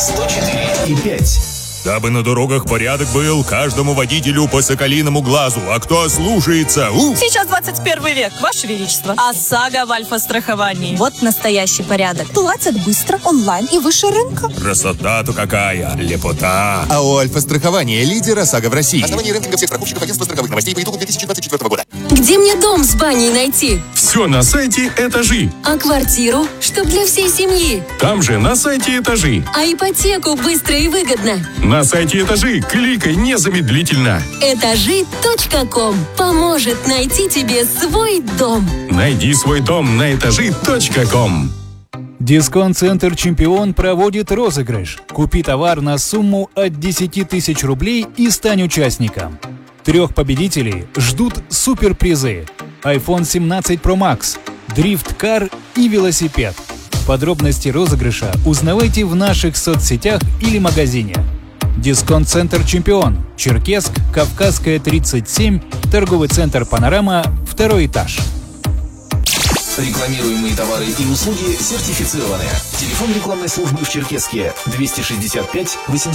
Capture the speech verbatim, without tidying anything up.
сто четыре и пять. Дабы на дорогах порядок был, каждому водителю по соколиному глазу. А кто слушается? У! Сейчас двадцать первый век, Ваше Величество. ОСАГО в альфа-страховании. Вот настоящий порядок. Платят быстро, онлайн и выше рынка. Красота-то какая! Лепота! А у Альфа-страхования лидер ОСАГО в России. Основание рейтинга всех страховщиков агентства страховых новостей по итогу две тысячи двадцать четвёртого года. Где мне дом с баней найти? Все на сайте «Этажи». А квартиру? Чтоб для всей семьи. Там же на сайте «Этажи». А ипотеку быстро и выгодно. На сайте «Этажи» кликай незамедлительно. Этажи точка ком поможет найти тебе свой дом. Найди свой дом на этажи точка ком. Дисконт-центр «Чемпион» проводит розыгрыш. Купи товар на сумму от десяти тысяч рублей и стань участником. Трех победителей ждут суперпризы: айфон семнадцать про макс, дрифт-кар и велосипед. Подробности розыгрыша узнавайте в наших соцсетях или магазине. Дисконт-центр «Чемпион», Черкесск, Кавказская, тридцать семь, торговый центр «Панорама», второй этаж. Рекламируемые товары и услуги сертифицированы. Телефон рекламной службы в Черкесске двести шестьдесят пять восемьсот.